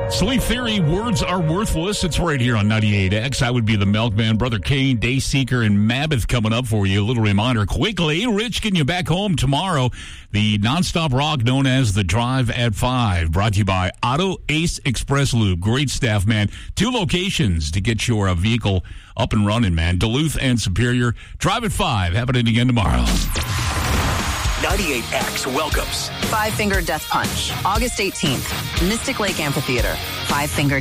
Sleep Theory, Words Are Worthless. It's right here on 98X. I would be the Milkman. Brother Kane, Dayseeker, and Mammoth coming up for you. A little reminder quickly. Rich getting you back home tomorrow. The nonstop rock known as The Drive at 5. Brought to you by Auto Ace Express Lube. Great staff, man. 2 locations to get your vehicle up and running, man. Duluth and Superior. Drive at 5. Happening again tomorrow. 98X welcomes Five Finger Death Punch, August 18th, Mystic Lake Amphitheater. Five Finger